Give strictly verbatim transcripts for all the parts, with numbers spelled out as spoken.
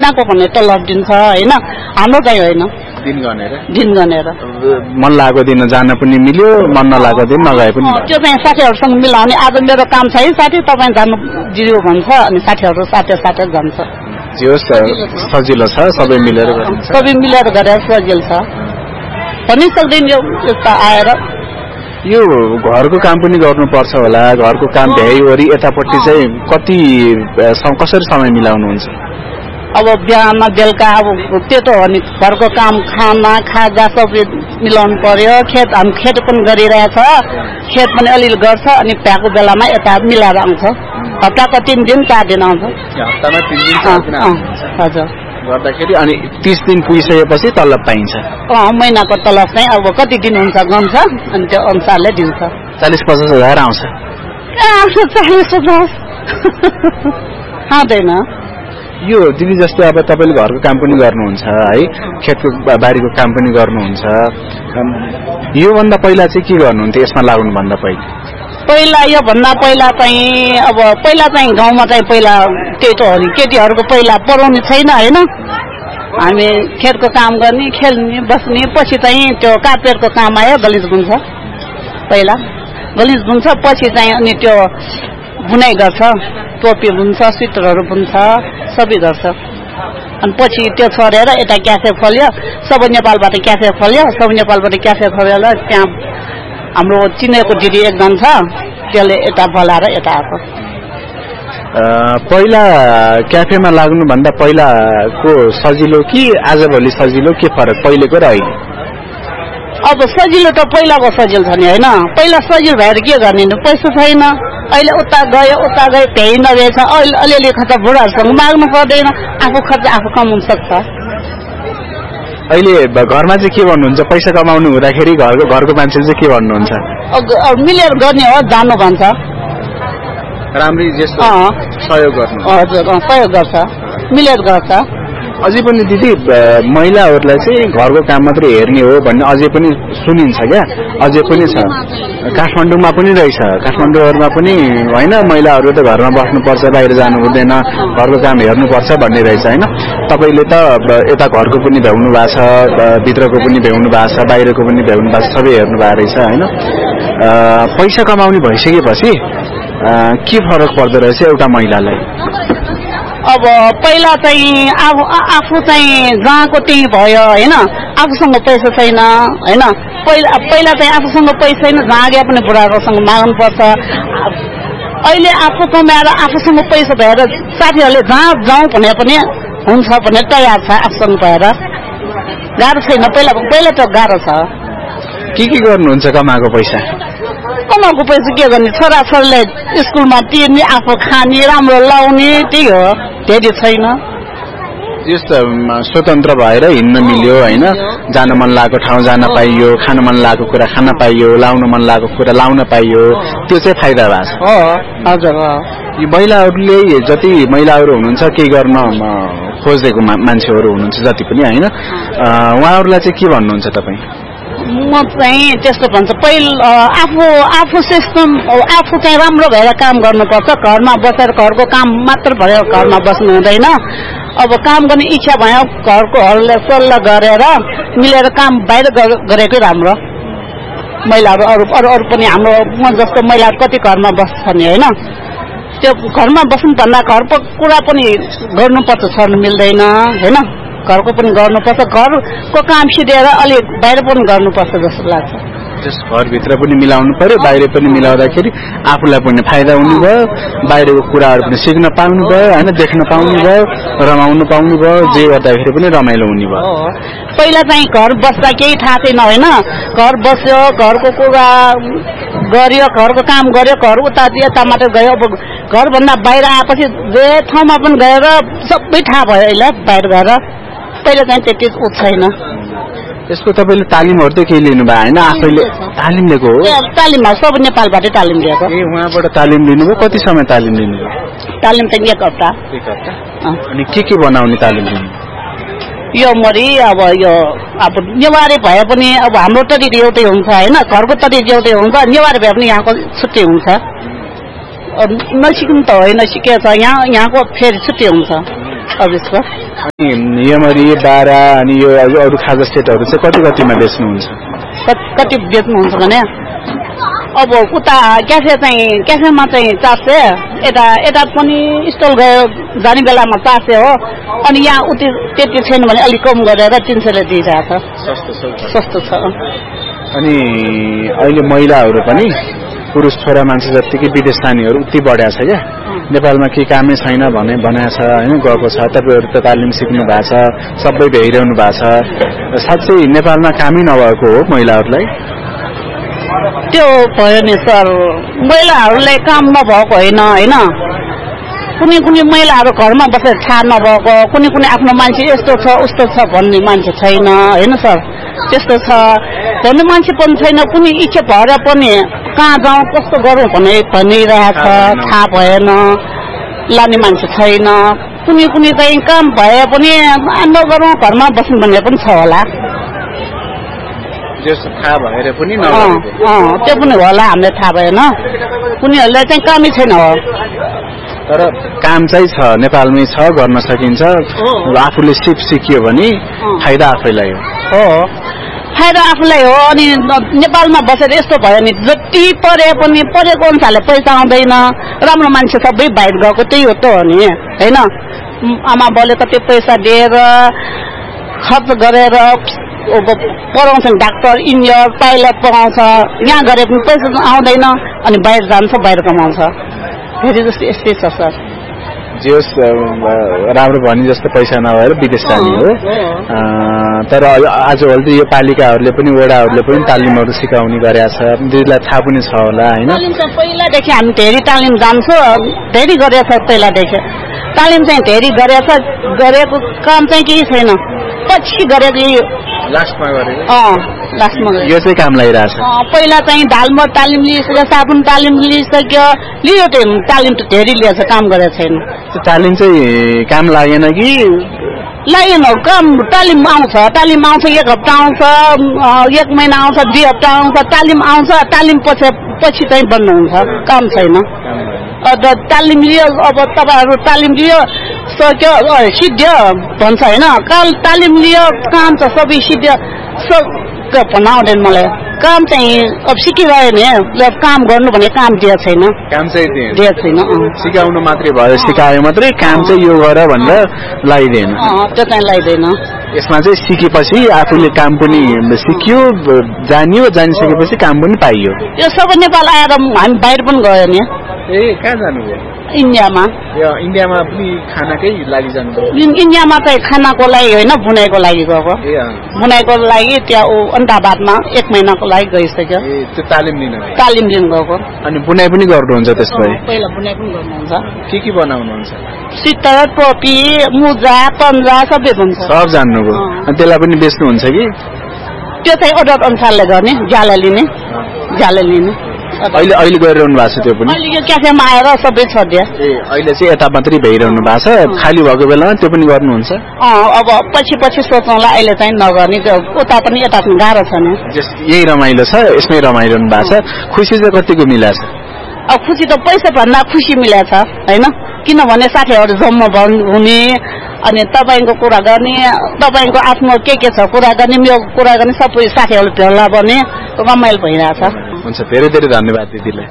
नाको भने तलब दिन्छ हैन हाम्रो चाहिँ होइन दिन गनेर दिन गनेर मन लागेको दिन जान पनि मिल्यो मन नलागेको दिन नगए पनि त्यो चाहिँ साथीहरुसँग मिलाउने आज मेरो काम छ है साथी तपाईं जानु दियो भन्छ अनि साथीहरु साथी साथी जान्छ जो सजिलो छ सबै मिलेर गरिन्छ सबै मिलेर गरेर सजिलो छ पनि सक्दैन यो यता आएर यो घरको काम पनि गर्नुपर्छ होला घरको काम भ्याइवरी यतापट्टि चाहिँ कति कसरी समय मिलाउनुहुन्छ अब बिहान बेलुका अब त्यो त हो नि घरको काम खाना खाजा सबै मिलाउनु पर्यो खेत हम खेत पनि गरिरहेछ खेत पनि अलिअलि गर्छ अनि भ्याएको बेलामा यता मिलाएर आउँछ हप्ताको तीन दिन चार दिन आउँछ हप्तामा तीन दिन चार दिन हजुर गर्दाखेरि अनि तीस दिन पुगिसकेपछि तलब पाइन्छ अँ महिनाको तलब चाहिँ अब कति दिन हुन्छ गन्छ अनि त्यो अनुसारले दिन्छ चालीस पचास हजार आउँछ चालीस पचास आउँदैन यो दिदी जस्तै अब तपाईले घरको काम पनि गर्नुहुन्छ है खेतको बारीको काम पनि गर्नुहुन्छ यो भन्दा पहिला चाहिँ के गर्नुहुन्थ्यो यसमा लाग्नु भन्दा पहिला पहिला यो भन्दा पहिला चाहिँ अब पहिला चाहिँ गाउँमा चाहिँ पहिला त्यही त हो नि केटीहरुको पहिला पढाउने छैन हैन हामी खेतको काम गर्ने खेल्ने बस्ने पछि चाहिँ त्यो कार्पेटको काम आयो गलिज बुन्छ पहिला गलिज बुन्छ पछि चाहिँ अनि त्यो बुनाइ गर्छ टोपी बुन्छ स्वेटरहरु बुन्छ सबै गर्छ अनि पछि त्यो छोडेर यता क्याफे खोल्यो सब नेपालबाट क्याफे खोल्यो सब नेपालबाट क्याफे खोलेर त्यहाँ हाम्रो चिनेको दिदी एकजना छ त्यसले यता बोलाएर यता आएको पहिला क्याफेमा लाग्नु भन्दा पहिलाको सजिलो कि आजभोलि सजिलो के फरक पहिलेको र अहिले अब सजिलो त पहिलाको सजिलो छ नि हैन पहिला सजिलो भएर के गर्ने नि पैसा छैन अहिले उता गयो उता गयो त्यही नभएछ अहिले अलिअलि खर्च बुढाहरूसँग माग्नु पर्दैन आफू खर्च आफू कमाउन सक्छ अहिले घरमा चाहिँ के भन्नुहुन्छ पैसा कमाउनु हुँदाखेरि घरको घरको मान्छेले चाहिँ के भन्नुहुन्छ मिलेर गर्ने हो जानु भन्छ राम्रै जस्तो सहयोग गर्नु हजुर सहयोग गर्छ मिलेर गर्छ अझै पनि दिदी महिलाहरूलाई चाहिँ घरको काम मात्रै हेर्ने हो भन्ने अझै पनि सुनिन्छ क्या अझै पनि छ काठमाडौँमा पनि रहेछ काठमाडौँहरुमा पनि हैन महिलाहरू त घरमा बस्नुपर्छ बाहिर जानु हुँदैन घरको काम हेर्नुपर्छ भन्ने रहेछ हैन तपाईले त यता घरको पनि भ्याउनु भएको छ भित्रको पनि भ्याउनु भएको छ बाहिरको पनि भ्याउनु भएको छ सबै हेर्नु भएको रहेछ हैन पैसा कमाउने भइसकेपछि के फरक पर्दो रहेछ एउटा महिलालाई अब पहिला चाहिँ आफू आफू चाहिँ जहाँको त्यही भयो हैन आफूसँग पैसा छैन हैन पहिला पहिला चाहिँ आफूसँग पैसा छैन जहाँ गए पनि बुढाहरूसँग माग्नु पर्छ अहिले आफू कमाएर आफूसँग पैसा भएर साथीहरूले जहाँ जाउँ भने पनि हुन्छ भने तयार छ आफूसँग भएर गाह्रो छैन पहिला पहिला त गाह्रो छ के के गर्नुहुन्छ कमाएको पैसा कमाएको पैसा के गर्ने छोराछोरीलाई स्कुलमा तिर्ने आफू खाने राम्रो लाउने त्यही हो धेरै छैन जस्तो स्वतन्त्र भएर हिँड्न मिल्यो हैन जान मन लागेको ठाउँ जान पाइयो खान मन लागेको कुरा खान पाइयो लाउन मन लागेको कुरा लाउन पाइयो त्यो चाहिँ फाइदा भएको छ हो हजुर हो यी महिलाहरूले जति महिलाहरू हुनुहुन्छ के गर्न खोजेको मान्छेहरू हुनुहुन्छ जति पनि हैन उहाँहरूलाई चाहिँ के भन्नुहुन्छ तपाई म चाहिँ त्यस्तो भन्छ पहिला आफू आफू सिस्टम आफू चाहिँ राम्रो भएर काम गर्नुपर्छ घरमा बसेर घरको काम मात्र भएर घरमा बस्नु हुँदैन अब काम गर्ने इच्छा भयो घरकोहरूले सल्लाह गरेर मिलेर काम बाहिर गरेकै राम्रो महिलाहरू अरू अरू अरू पनि हाम्रो म जस्तो महिलाहरू कति घरमा बस्छ नि हैन त्यो घरमा बस्नु भन्दा घरको कुरा पनि गर्नुपर्छ छोड्नु मिल्दैन हैन घरको पनि गर्नुपर्छ घरको काम सिधेर अलि बाहिर पनि गर्नुपर्छ जस्तो लाग्छ जस घर भित्र पनि मिलाउनु पर्यो बाहिर पनि मिलाउँदाखेरि आफूलाई पनि फाइदा हुने भयो बाहिरको कुराहरू पनि सिक्न पाउनु भयो हैन देख्न पाउनु भयो रमाउनु पाउनु भयो जे गर्दाखेरि पनि रमाइलो हुने भयो पहिला चाहिँ घर बस्दा केही थाहा छैन हैन घर बस्यो घरको कुरा गर्यो घरको काम गर्यो घर उता यता मात्र गयो अब घर भन्दा बाहिर आएपछि जे ठाउँमा पनि गएर सबै थाहा भयो अहिले बाहिर गएर पहिला चाहिँ त्यति उत् छैन यसको तपाईले तालिमहरु त के लिनु भयो हैन आफैले तालिम लिएको हो तालिम सब नेपालबाट तालिम लिएको ए उहाँबाट तालिम लिनुभयो कति समय तालिम लिनुभयो तालिम त एक हप्ता एक हप्ता अनि के के बनाउने तालिम लिनु यो मरी अब यो अब नेवारी भए पनि अब हाम्रो तरिका एउटै हुन्छ हैन घरको तरिका एउटै हुन्छ नेवारी भए पनि यहाँको छुट्टै हुन्छ नसिक्नु त होइन सिकेछ यहाँ यहाँको फेरि छुट्टै हुन्छ अविश्वास। अनि यमरी बारा अनि यो अरू खाजा सेटहरू चाहिँ कति कतिमा बेच्नुहुन्छ? कति बेच्नुहुन्छ भने अब उता क्याफे चाहिँ क्याफेमा चाहिँ चार सय, यता यता पनि स्टल गयो जाने बेलामा चार सय हो। अनि यहाँ उति त्यति छैन भने अलिक कम गरेर तीन सयले दिइरहेको छ। सस्तो छ। अनि अहिले महिलाहरू पनि पुरुष छोरा मान्छे जत्तिकै विदेश जानेहरू उति बढ्या छ क्या। नेपालमा केही कामै छैन भने भनेको छ होइन, गएको छ। तपाईँहरू त तालिम सिक्नु भएको छ, सबै भ्याइरहनु भएको छ। साँच्चै नेपालमा कामै नभएको हो महिलाहरूलाई? त्यो भयो नि सर, महिलाहरूलाई काम नभएको होइन होइन। कुनै कुनै महिलाहरू घरमा बसेर थाहा नभएको, कुनै कुनै आफ्नो मान्छे यस्तो छ उस्तो छ भन्ने मान्छे छैन होइन सर। त्यस्तो छ भन्ने मान्छे पनि छैन। कुनै इच्छा भएर पनि कहाँ जाउँ कस्तो गरौँ भने भनिरहेको छ, थाहा भएन, लाने मान्छे छैन। कुनै कुनै चाहिँ काम भए पनि नगरौँ घरमा बस्नु भन्ने पनि छ होला। थाहा भएर पनि त्यो पनि होला, हामीलाई थाहा भएन। उनीहरूलाई चाहिँ कामै छैन हो। तर काम चाहिँ छ, नेपालमै छ, गर्न सकिन्छ। आफूले सिप सिकियो भने फाइदा आफैलाई हो। फाइदा आफूलाई हो। अनि नेपालमा बसेर यस्तो भयो नि, जति पढे पनि पढेको अनुसारले पैसा आउँदैन। राम्रो मान्छे सबै बाहिर गएको त्यही हो त हो नि होइन। आमा बाउले कति पैसा दिएर खर्च गरेर पढाउँछन्, डाक्टर इन्जिनियर पाइलट पढाउँछ। यहाँ गरे पनि पैसा आउँदैन अनि बाहिर जान्छ, बाहिर कमाउँछ। धेरै जस्तो यस्तै छ सर। जे होस् राम्रो भने जस्तो पैसा नभएर विदेश जाने हो। तर आजभोलि यो पालिकाहरूले पनि वडाहरूले पनि तालिमहरू सिकाउने गरेका छ। दिदीलाई थाहा पनि छ होला होइन? पहिलादेखि हामी धेरै तालिम जान्छौँ, धेरै गरेछ पहिलादेखि। तालिम चाहिँ धेरै गरेछ, गरेको काम चाहिँ केही छैन। पछि गरेको लास्टमा गरेको लास्टमा यो चाहिँ काम लागिरहेछ। पहिला चाहिँ दालमा तालिम लिइसक्यो, साबुन तालिम लिइसक्यो, लियो त्यो तालिम त धेरै लिएछ, काम गरेको छैन। तालिम चाहिँ काम लागेन कि लागेन? काम तालिम आउँछ, तालिम आउँछ, एक हप्ता आउँछ, एक महिना आउँछ, दुई हप्ता आउँछ, तालिम आउँछ। तालिम पछि पछि चाहिँ बन्द हुन्छ, काम छैन। तालिम लियो, अब तपाईँहरू तालिम लियो सक्यो सिद्ध्यो भन्छ होइन। काल तालिम लियो, काम त सबै सिद्ध्यो सब भन्न आउँदैन मलाई। काम चाहिँ अब सिकिरह्यो नि, काम गर्नु भने काम दिएको छैन। काम चाहिँ दिएको छैन। सिकाउनु मात्रै भयो, सिकायो मात्रै, काम चाहिँ यो गर भनेर लगाइदिएन। त्यो चाहिँ लगाइदिएन। यसमा चाहिँ सिकेपछि आफूले काम पनि सिकियो, जानियो, जानिसकेपछि काम पनि पाइयो। यो सबै नेपाल आएर हामी बाहिर पनि गयो नि। ए कहाँ जानुभयो? इन्डियामा। इन्डियामा पनि खानाकै लागि जानुभयो? इन्डियामा चाहिँ खानाको लागि होइन, बुनाइको लागि गएको। बुनाइको लागि त्यहाँ अहमदाबादमा एक महिनाको लागि गइसक्यो। त्यो तालिम लिन तालिम लिन गएको। अनि बुनाइ पनि गर्नुहुन्छ? त्यसमा पहिला बुनाइ पनि गर्नुहुन्छ। के के बनाउनुहुन्छ? सितर, टोपी, मुजा, पन्जा सबै हुन्छ। सब जान्नुभयो। अनि त्यसलाई पनि बेच्नुहुन्छ कि? त्यो चाहिँ अर्डर अनुसारले गर्ने, ज्याला लिने, ज्याला लिने। अहिले अहिले गरिरहनु भएको छ त्यो पनि? अहिले यो क्याफेमा आएर सबै छ त्यहाँ। ए अहिले चाहिँ यता मात्रै भइरहनु भएको छ, खाली भएको बेलामा त्यो पनि गर्नुहुन्छ? अब पछि पछि सोचौँला, अहिले चाहिँ नगर्ने। त्यो उता पनि यता पनि गाह्रो छ नि। यही रमाइलो छ, यसमै रमाइरहनु भएको छ। खुसी चाहिँ कतिको मिला छ? अब खुसी त पैसा भन्दा खुसी मिला छ होइन। किनभने साथीहरू जम्मा हुने, अनि तपाईँको कुरा गर्ने, तपाईँको आफ्नो के के छ कुरा गर्ने, मेरो कुरा गर्ने, सबै साथीहरू भेला बने रमाइलो भइरहेछ। हुन्छ, धेरै धेरै धन्यवाद दिदीलाई।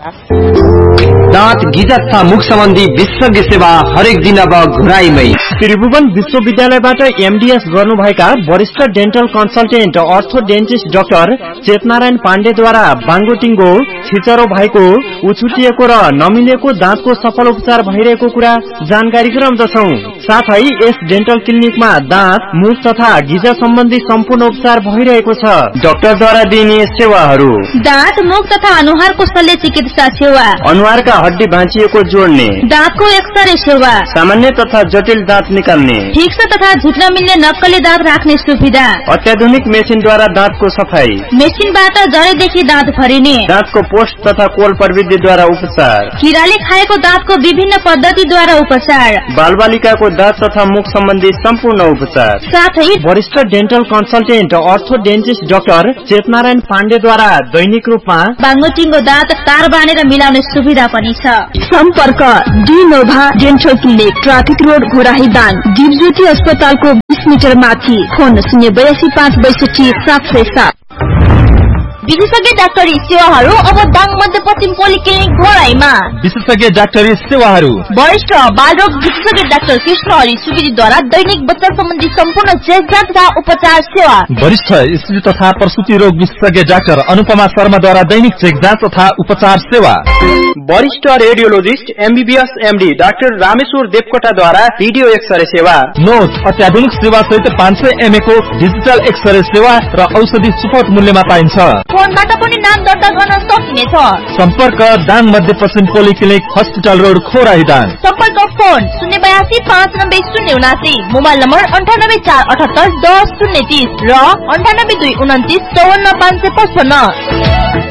दाँत गिजा तथा मुख सम्बन्धी विशेषज्ञ सेवा हरेक दिन अब घुराइमै। त्रिभुवन विश्वविद्यालयबाट एमडीएस गर्नुभएका वरिष्ठ डेन्टल कन्सल्टेन्ट अर्थो डेन्टिस्ट डाक्टर चेतनारायण पाण्डेद्वारा बाङ्गोटिङ्गो, छिचरो भएको, उछुटिएको र नमिलेको दाँतको सफल उपचार भइरहेको कुरा जानकारी गराउँदछौ। साथै यस डेन्टल क्लिनिकमा दाँत, मुख तथा गिजा सम्बन्धी सम्पूर्ण उपचार भइरहेको छ। डाक्टरद्वारा दिइने सेवाहरू: दाँत, मुख तथा अनुहारको शल्य चिकित्सा सेवा, अनुहारका हड्डी भाँचिएको जोड्ने, दाँतको एक्सरे सेवा, सामान्य तथा जटिल दाँत निकाल्ने, ठिक छ तथा झुट्न मिल्ने नक्कली दाँत राख्ने सुविधा, अत्याधुनिक मेसिनद्वारा दाँतको सफाई, मेसिनबाट जडेदेखि दाँत भरिने, दाँतको पोस्ट तथा कोल प्रविधिद्वारा उपचार, किराले खाएको दाँतको विभिन्न पद्धतिद्वारा उपचार, बालबालिकाको दाँत तथा मुख सम्बन्धी सम्पूर्ण उपचार। साथै वरिष्ठ डेन्टल कन्सल्टेन्ट अर्थो डेन्टिस्ट डाक्टर चेतनारायण पाण्डेद्वारा दैनिक रूपमा बाङ्गोटिङ्गो दाँत तार बाँधेर मिलाउने सुविधा पनि छ। सम्पर्क डिनोभा dental clinic, traffic road Ghorahi Dang, जीवज्योति अस्पतालको बीस मिटर माथि। फोन शून्य बयासी पाँच बैसठी सात सय सात। विशेषज्ञ डाक्टरी सेवाहरू अब दाङ मध्यपश्चिम पोलिक्लिनिक घोराईमा। विशेषज्ञ डाक्टरी सेवाहरू वरिष्ठ बालरोग विशेषज्ञ डाक्टर कृष्ण हरि सुवेदीद्वारा दैनिक बच्चा सम्बन्धी सम्पूर्ण चेक जाँच तथा उपचार सेवा। वरिष्ठ स्त्री तथा प्रसूति रोग विशेषज्ञ डाक्टर अनुपमा शर्माद्वारा दैनिक चेक जाँच तथा उपचार सेवा। वरिष्ठ radiologist MBBS MD doctor Rameshwar देवकोटाद्वारा video x-ray सेवा। नोट अत्याधुनिक सेवा सहित पाँच सय एमए को डिजिटल एक्सरे सेवा र औषधि सुपथ मूल्यमा पाइन्छ। फोनबाट पनि नाम दर्ता गर्न सकिनेछ। सम्पर्क दाङ मध्यपश्चिम पोलिक्लिनिक हस्पिटल रोड खोराही दाङ। सम्पर्क फोन शून्य बयासी पाँच नब्बे शून्य उनासी, मोबाइल नम्बर अन्ठानब्बे चार अठहत्तर दस शून्य तीस र अन्ठानब्बे दुई उन्तिस चौवन्न पाँच सय पचपन्न।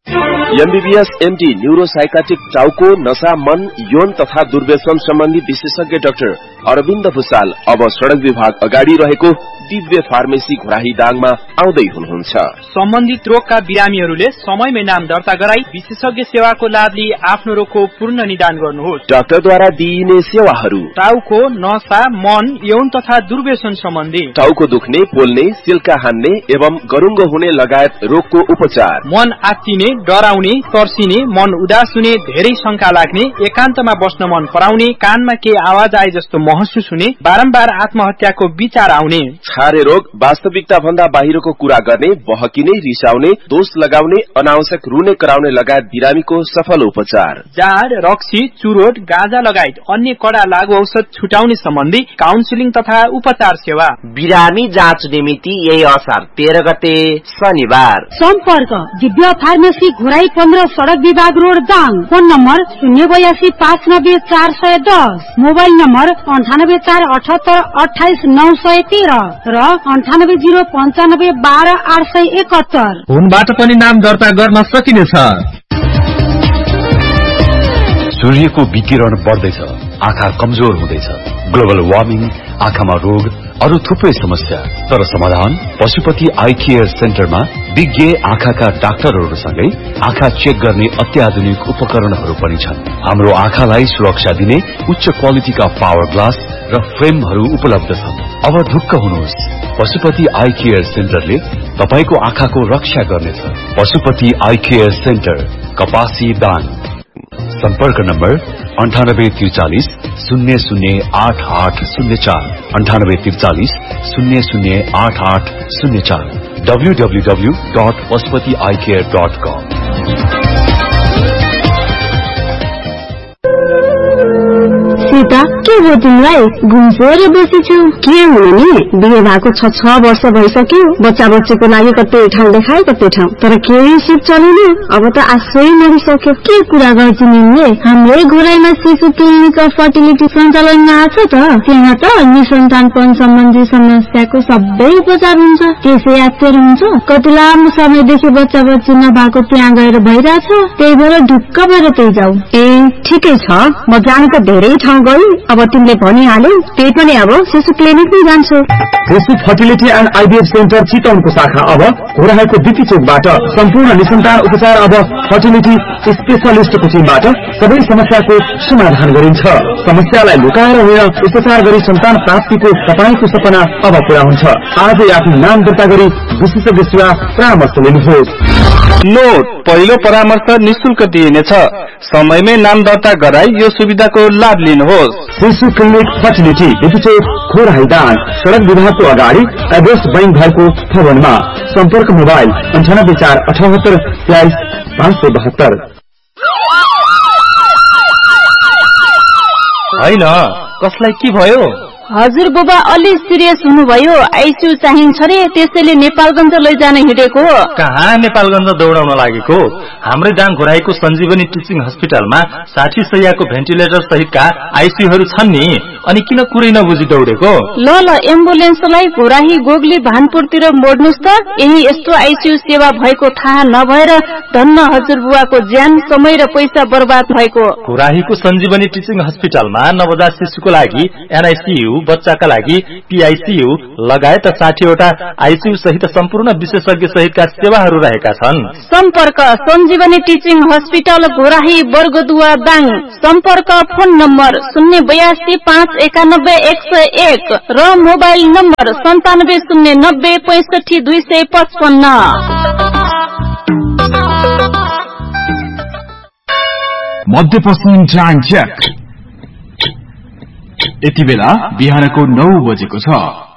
एमबीबीएस एमडी न्यूरोसाइकाट्रिक टाउको, नशा, मन, यौन तथा दुर्व्यसन सम्बन्धी विशेषज्ञ डाक्टर अरविन्द भुसाल अब सड़क विभाग अगाडि रहेको दिव्य फार्मेसी घोराही दाङमा आउँदै हुनुहुन्छ। सम्बन्धित रोगका बिरामीहरूले समयमै नाम दर्ता गराई विशेषज्ञ सेवाको लाभ लिई आफ्नो रोगको पूर्ण निदान गर्नुहोस्। डाक्टरद्वारा दिइने सेवाहरू टाउको, नशा, मन, यौन तथा दुर्व्यसन सम्बन्धी, टाउको दुख्ने, पोल्ने, सिल्का हान्ने एवं गरुङ्गो हुने लगायत रोगको उपचार, मन आत्तिने, डराउने, तर्सिने, मन उदास हुने, धेरै शंका लाग्ने, एकान्तमा बस्न मन पराउने, कानमा केही आवाज आए जस्तो महसुस हुने, बारम्बार आत्महत्याको विचार आउने, छारे रोग, वास्तविकता भन्दा बाहिरको कुरा गर्ने, बहकिने, रिसाउने, दोष लगाउने, अनावश्यक रुने कराउने लगायत बिरामीको सफल उपचार, जाड, रक्सी, चुरोट, गाँजा लगायत अन्य कडा लागू औषध छुटाउने सम्बन्धी काउन्सिलिङ तथा उपचार सेवा। बिरामी जाँच निमित्ति यही असार तेह्र गते शनिबार। सम्पर्क दिव्य फार्मेसी घोराई पन्ध्र सड़क विभाग रोड दाङ। फोन नम्बर शून्य बयासी पाँच नब्बे चार सय दस, मोबाइल नम्बर अन्ठानब्बे चार अठहत्तर अठाइस नौ सय तेह्र र अन्ठानब्बे जीरो पञ्चानब्बे बाह्र आठ सय एकहत्तर। फोनबाट पनि नाम दर्ता गर्न सकिनेछ। सूर्यको विकिरण बढ्दैछ, आँखा कमजोर हुँदैछ, ग्लोबल वार्मिङ, आँखामा रोग, अरू थुप्रै समस्या। तर समाधान पशुपति आई केयर सेन्टरमा विज्ञ आँखाका डाक्टरहरूसँगै आँखा चेक गर्ने अत्याधुनिक उपकरणहरू पनि छन्। हाम्रो आँखालाई सुरक्षा दिने उच्च क्वालिटीका पावर ग्लास र फ्रेमहरू उपलब्ध छन्। अब ढुक्क हुनुहोस्, पशुपति आई केयर सेन्टरले तपाईको आँखाको रक्षा गर्नेछ। पशुपति आई केयर सेन्टर, कपासी दाङ। सम्पर्क नम्बर अन्ठानब्बे त्रिचालिस शून्य शून्य आठ आठ शून्य चार, अन्ठानब्बे त्रिचालिस शून्य शून्य आठ आठ शून्य चार, W W W dot Pashupati I care dot कम। सीता, के हो तिमीलाई? घुम्सोर बसेछु। के हुनु नि, बिहे भएको छ छ वर्ष भइसक्यो। बच्चा बच्चीको लागि कतै ठाउँ देखाए कतै ठाउँ, तर केही सिप चलेन। अब त आशै मरिसक्यो। के कुरा गर्छ तिमीले? हाम्रै घोराईमा शिशु क्लिनिक अफ फर्टिलिटी सञ्चालनमा आएको छ त। त्यहाँ त निसन्तानपन सम्बन्धी समस्याको सबै उपचार हुन्छ। त्यसै आश्चर्य हुन्छ, कति लामो समयदेखि बच्चा बच्ची नभएको त्यहाँ गएर भइरहेछ। त्यही भएर ढुक्क भएर त्यही जाऊ। ए ठिकै छ, म जानु त धेरै ठाउँ गई। अब तिमीले भनिहाल्यौ, त्यही पनि अब शिशु क्लिनिक नै जान्छु। शिशु फर्टिलिटी एन्ड आइभीएफ सेन्टर चितवनको शाखा अब घोराईको बिपी चोकबाट सम्पूर्ण निसन्तान उपचार अब फर्टिलिटी स्पेशलिस्टको टिमबाट सबै समस्याको समाधान गरिन्छ। समस्यालाई लुकाएर होइन, उपचार गरी सन्तान प्राप्तिको तपाईको सपना अब पूरा हुन्छ। आजै आफ्नो नाम दर्ता गरी विशेषज्ञ सेवा परामर्श लिनुहोस्। नोट, पहिलो परामर्श निशुल्क दिइनेछ। समयमै नाम दर्ता गराई यो सुविधाको लाभ लिनुहोस्। शिशु क्लिनिक फर्टिलिटी बिपी चोक खोराही दाङ, सड़क विभागको अगाडि एड्रेस बैंक भएको भवनमा। सम्पर्क मोबाइल अन्ठानब्बे चार अठहत्तर तेइस पाँच सय बहत्तर। होइन, कसलाई के भयो? हजुर बुबा अलि सिरियस हुनुभयो, आइसियू चाहिन्छ रे, त्यसैले नेपालगञ्ज लैजान हिँडेको। कहाँ नेपालगञ्ज दौडाउन लागेको? हाम्रै दाङ घोराईको सञ्जीवनी टिचिङ हस्पिटलमा साठी सयको भेन्टिलेटर सहितका आइसियूहरू छन् नि, अनि किन कुरै नबुझी दौडेको? ल ल एम्बुलेन्सलाई घोराही गोगली भानपुरतिर मोड्नुस् त। यही यस्तो आइसियू सेवा भएको थाहा नभएर धन्न हजुर बुवाको ज्यान, समय र पैसा बर्बाद भएको। घोराहीको सञ्जीवनी टिचिङ हस्पिटलमा नवजात शिशुको लागि एनआइसियू बच्चाका लागि पीआईसीयू लगायत साठी वटा आईसीयू सहित सम्पूर्ण विशेषज्ञ सहितका सेवाहरू रहेका छन्। सम्पर्क सञ्जीवनी टिचिङ हस्पिटल घोराही बर्गदुवा दाङ। सम्पर्क फोन नम्बर शून्य बयासी पाँच एकानब्बे एक सय एक र मोबाइल नम्बर सन्तानब्बे शून्य नब्बे पैंसठी दुई सय पचपन्न। मध्यपश्चिम टाइम चेक। यति बेला बिहानको नौ बजेको छ।